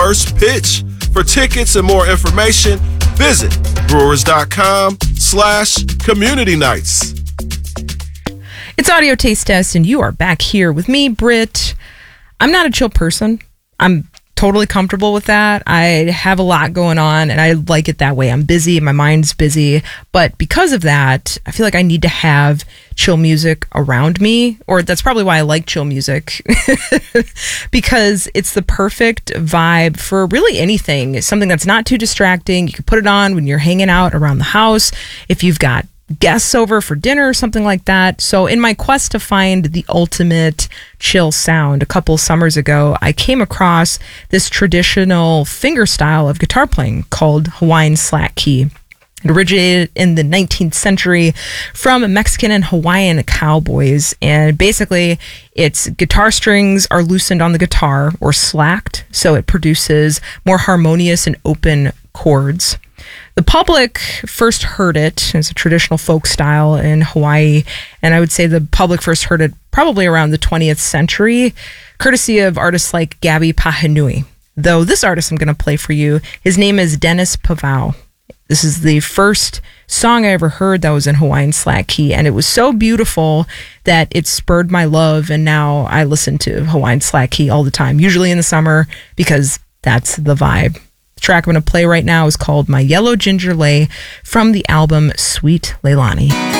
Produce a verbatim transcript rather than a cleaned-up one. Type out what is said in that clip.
first pitch. For tickets and more information, visit brewers.com slash community nights. It's Audio Taste Test, and you are back here with me, Britt. I'm not a chill person. I'm totally comfortable with that. I have a lot going on, and I like it that way. I'm busy. My mind's busy. But because of that, I feel like I need to have chill music around me, or that's probably why I like chill music, because it's the perfect vibe for really anything. It's something that's not too distracting. You can put it on when you're hanging out around the house, if you've got guests over for dinner or something like that. So in my quest to find the ultimate chill sound a couple summers ago, I came across this traditional finger style of guitar playing called Hawaiian slack key. It originated in the nineteenth century from Mexican and Hawaiian cowboys. And basically, its guitar strings are loosened on the guitar or slacked, so it produces more harmonious and open chords. The public first heard it as a traditional folk style in Hawaii, and I would say the public first heard it probably around the twentieth century, courtesy of artists like Gabi Pahenui. Though this artist I'm going to play for you, his name is Dennis Pavao. This is the first song I ever heard that was in Hawaiian slack key, and it was so beautiful that it spurred my love, and now I listen to Hawaiian slack key all the time, usually in the summer, because that's the vibe. The track I'm going to play right now is called My Yellow Ginger Lei from the album Sweet Leilani.